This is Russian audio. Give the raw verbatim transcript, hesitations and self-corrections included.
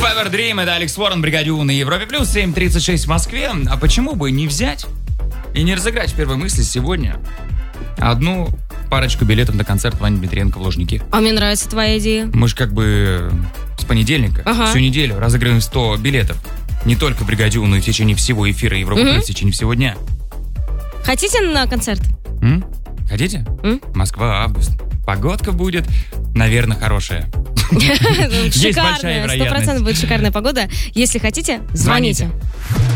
Fever Dream, это Алекс Уоррен, Бригаде У на Европе Плюс, семь тридцать шесть в Москве. А почему бы не взять и не разыграть в первой мысли сегодня одну парочку билетов на концерт Вани Дмитриенко в Лужники? А мне нравится твоя идея. Мы же как бы с понедельника ага. всю неделю разыгрываем сто билетов. Не только в Бригаде У, но и в течение всего эфира Европы Плюс, в течение всего дня. Хотите на концерт? М? Хотите? М? Москва, август. Погодка будет, наверное, хорошая. Шикарная, сто процентов будет шикарная погода. Если хотите, звоните.